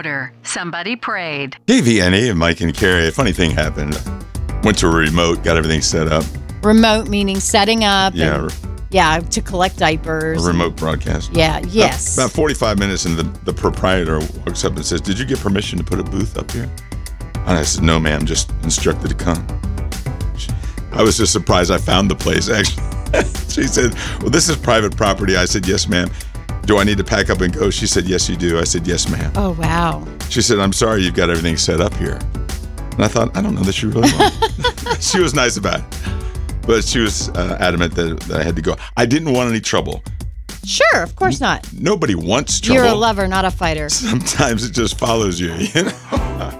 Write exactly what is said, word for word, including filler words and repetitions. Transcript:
louder. Somebody prayed. K V N A and Mike and Carrie, a funny thing happened. Went to a remote, got everything set up. Remote meaning setting up. Yeah. And, yeah, to collect diapers. A remote broadcast. Yeah, yes. About, about forty-five minutes, and the, the proprietor walks up and says, "Did you get permission to put a booth up here?" And I said, "No, ma'am, just instructed to come." I was just surprised I found the place, actually. She said, "Well, this is private property." I said, "Yes, ma'am." "Do I need to pack up and go?" She said, "Yes, you do." I said, "Yes, ma'am." Oh, wow. She said, "I'm sorry you've got everything set up here." And I thought, I don't know that she really was. She was nice about it. But she was uh, adamant that, that I had to go. I didn't want any trouble. Sure, of course not. Nobody wants trouble. You're a lover, not a fighter. Sometimes it just follows you, you know?